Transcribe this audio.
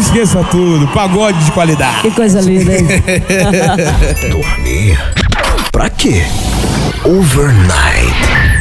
Esqueça tudo, pagode de qualidade. Que coisa linda, hein? Dormir? Pra quê? Overnight.